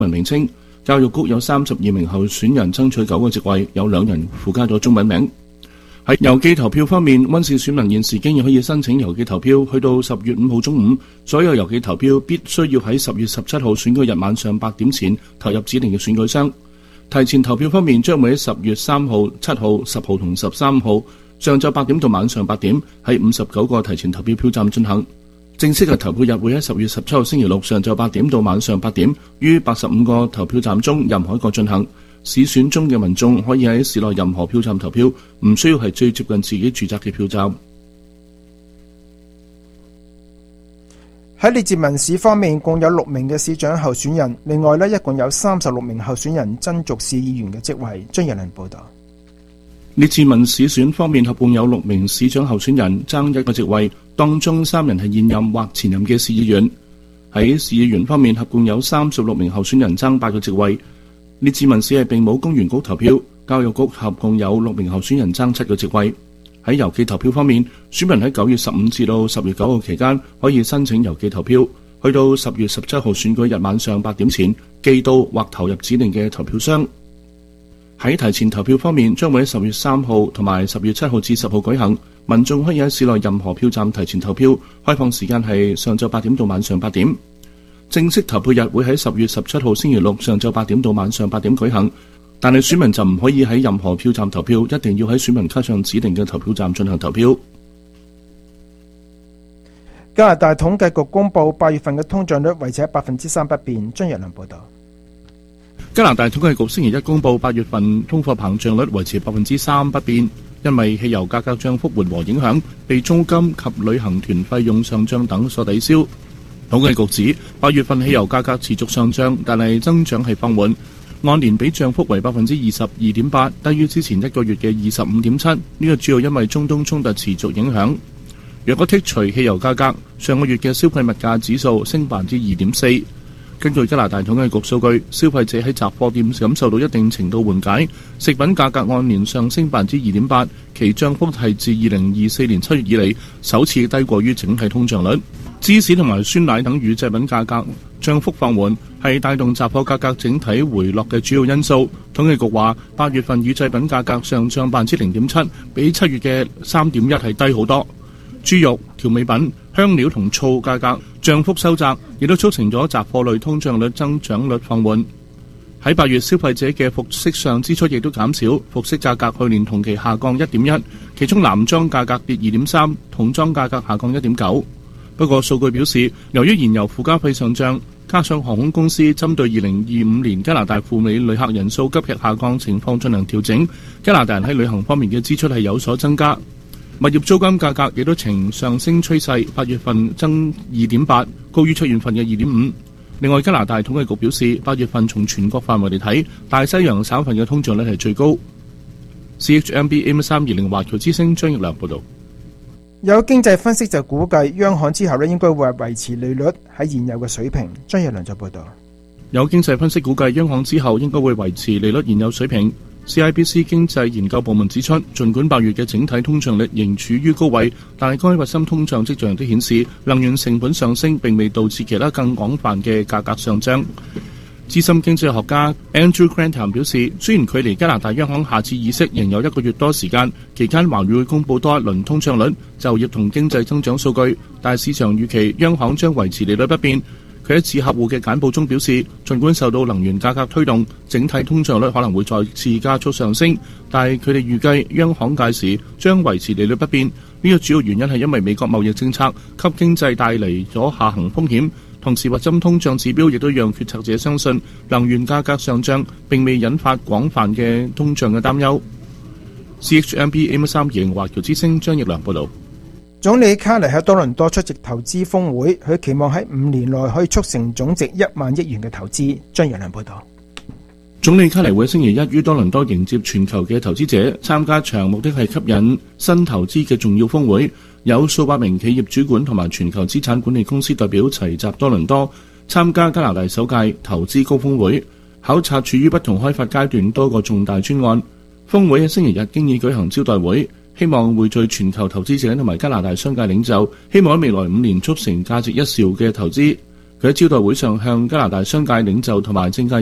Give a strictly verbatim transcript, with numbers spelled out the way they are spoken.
文名稱。教育局有三十二名候選人爭取九個席位，有兩人附加咗中文名。喺郵寄投票方面，溫氏選民現時經已可以申請郵寄投票，去到十月五號中午，所有郵寄投票必須要喺十月十七號選舉日晚上八點前投入指定嘅選舉箱。提前投票方面，將會喺十月三號、七號、十號同十三號上晝八點到晚上八點喺五十九個提前投票票站進行。正式嘅投票日會喺十月十七號星期六上晝八點到晚上八點，於八十五個投票站中任何一個進行。市選中嘅民眾可以喺市內任何票站投票，唔需要係最接近自己住宅嘅票站。 喺列治文市方面，共有六名嘅市長候選人，另外呢，一共有三十六名候選人爭逐市議員嘅職位。張日良報道。 列治文市選方面，合共有六名市長候選人爭一個職位，當中三人係現任或前任嘅市議員。喺市議員方面，合共有三十六名候選人爭八個職位。列治文市係並冇公員局投票，教育局合共有六名候選人爭七個職位。喺郵寄投票方面，選民喺九月十五至到十月九號期間可以申請郵寄投票，去到十月十七號選舉日晚上八點前寄到或投入指定嘅投票箱。喺提前投票方面，將會喺十月三號同埋十月七號至十號舉行，民眾可以喺市內任何票站提前投票，開放時間係上晝八點到晚上八點。正式投票日會喺十月十七號星期六上晝八點到晚上八點舉行，但係選民就唔可以喺任何票站投票，一定要喺選民卡上指定嘅投票站進行投票。 加拿大統計局公布八月份嘅通脹率維持喺百分之三不變。張日良報道。 加拿大統計局星期一公布八月份通貨膨脹率維持百分之三不變，因為汽油價格漲幅緩和影響，被租金及旅行團費用上漲等所抵消。統計局指八月份汽油價格持續上漲，但係增長係放緩，按年比漲幅為百分之二十二點八，低於之前一個月嘅二十五點七。呢個主要因為中東衝突持續影響。若果剔除汽油價格，上個月嘅消費物價指數升百分之二點四。根據加拿大統計局數據，消費者喺雜貨店感受到一定程度緩解，食品價格按年上升百分之二點八，其漲幅係自二零二四年七月以嚟首次低過於整體通脹率。芝士同埋酸奶等乳製品價格漲幅放緩，係帶動雜貨價格整體回落嘅主要因素。統計局話，八月份乳製品價格上漲百分之零點七，比七月嘅三點一係低好多。豬肉、調味品、香料同醋價格漲幅收窄，亦都促成咗雜貨類通脹率增長率放緩。喺八月，消費者嘅服飾上支出亦都減少，服飾價格去年同期下降一點一，其中男裝價格跌二點三，童裝價格下降一點九。不過數據表示，由於燃油附加費上漲，加上航空公司針對二零二五年加拿大赴美旅客人數急劇下降情況進行調整，加拿大人喺旅行方面嘅支出係有所增加。物業租金價格亦都呈上升趨勢，八月份增二點八，高於七月份嘅二點五。另外，加拿大統計局表示，八月份從全國範圍嚟睇，大西洋省份嘅通脹率係最高。C H M B M 三二零華僑之聲張益良報導。 有經濟分析就估計，央行之後咧應該會維持利率喺現有嘅水平。張益良就報導。 有經濟分析估計，央行之後應該會維持利率現有水平。C I B C 經濟研究部門指出，儘管八月嘅整體通脹率仍處於高位，但係該核心通脹跡象都顯示，能源成本上升並未導致其他更廣泛嘅價格上漲。資深經濟學家 Andrew Grantham 表示，雖然距離加拿大央行下次議息仍有一個月多時間，期間還會公佈多一輪通脹率、就業同經濟增長數據，但係市場預期央行將維持利率不變。佢喺致客戶嘅簡報中表示，儘管受到能源價格推動，整體通脹率可能會再次加速上升，但係佢哋預計央行屆時將維持利率不變。呢個主要原因係因為美國貿易政策給經濟帶嚟咗下行風險，同時核心通脹指標亦都讓決策者相信能源價格上漲並未引發廣泛嘅通脹嘅擔憂。C H M B M 三二零華僑之聲張益良報導。 總理卡尼喺多倫多出席投資峰會，佢期望喺五年內可以促成總值一萬億元嘅投資。張益良報導。 總理卡尼會星期一於多倫多迎接全球嘅投資者參加場，目的係吸引新投資嘅重要峰會，有數百名企業主管同埋全球資產管理公司代表齊集多倫多參加加拿大首屆投資高峰會，考察處於不同開發階段多個重大專案。峰會喺星期日經已舉行招待會，希望匯聚全球投資者同埋加拿大商界領袖，希望喺未來五年促成價值一兆嘅投資。 佢喺招待會上向加拿大商界領袖同埋政界